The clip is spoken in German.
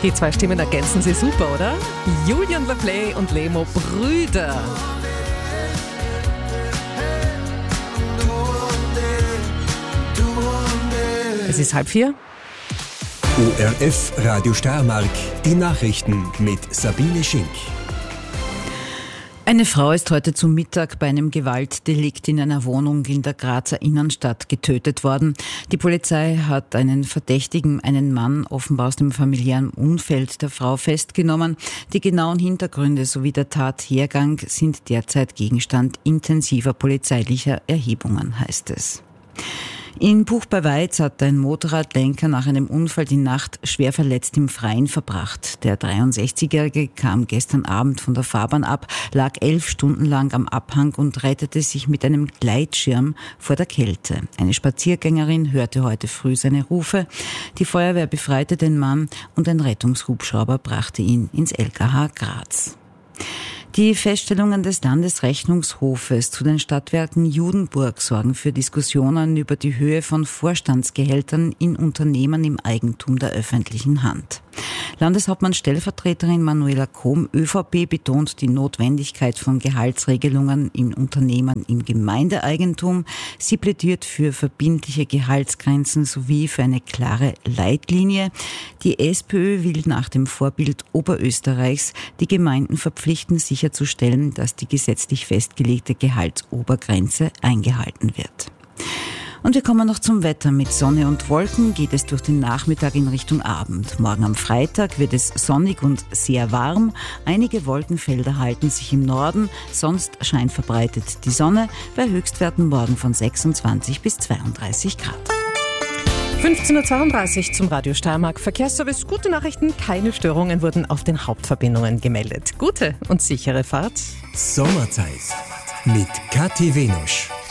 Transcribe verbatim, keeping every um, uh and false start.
Die zwei Stimmen ergänzen sie super, oder? Julian LePlay und Lemo, Brüder. Es ist halb vier. O R F Radio Steiermark, die Nachrichten mit Sabine Schink. Eine Frau ist heute zum Mittag bei einem Gewaltdelikt in einer Wohnung in der Grazer Innenstadt getötet worden. Die Polizei hat einen Verdächtigen, einen Mann, offenbar aus dem familiären Umfeld der Frau, festgenommen. Die genauen Hintergründe sowie der Tathergang sind derzeit Gegenstand intensiver polizeilicher Erhebungen, heißt es. In Buch bei Weiz hat ein Motorradlenker nach einem Unfall die Nacht schwer verletzt im Freien verbracht. Der dreiundsechzigjährige kam gestern Abend von der Fahrbahn ab, lag elf Stunden lang am Abhang und rettete sich mit einem Gleitschirm vor der Kälte. Eine Spaziergängerin hörte heute früh seine Rufe. Die Feuerwehr befreite den Mann und ein Rettungshubschrauber brachte ihn ins L K H Graz. Die Feststellungen des Landesrechnungshofes zu den Stadtwerken Judenburg sorgen für Diskussionen über die Höhe von Vorstandsgehältern in Unternehmen im Eigentum der öffentlichen Hand. Landeshauptmann-Stellvertreterin Manuela Kohm, ÖVP, betont die Notwendigkeit von Gehaltsregelungen in Unternehmen im Gemeindeeigentum. Sie plädiert für verbindliche Gehaltsgrenzen sowie für eine klare Leitlinie. Die SPÖ will nach dem Vorbild Oberösterreichs die Gemeinden verpflichten, sicherzustellen, dass die gesetzlich festgelegte Gehaltsobergrenze eingehalten wird. Und wir kommen noch zum Wetter. Mit Sonne und Wolken geht es durch den Nachmittag in Richtung Abend. Morgen am Freitag wird es sonnig und sehr warm. Einige Wolkenfelder halten sich im Norden, sonst scheint verbreitet die Sonne, bei Höchstwerten morgen von sechsundzwanzig bis zweiunddreißig Grad. fünfzehn Uhr zweiunddreißig zum Radio Steiermark Verkehrsservice. Gute Nachrichten, keine Störungen wurden auf den Hauptverbindungen gemeldet. Gute und sichere Fahrt. Sommerzeit mit Kathi Venusch.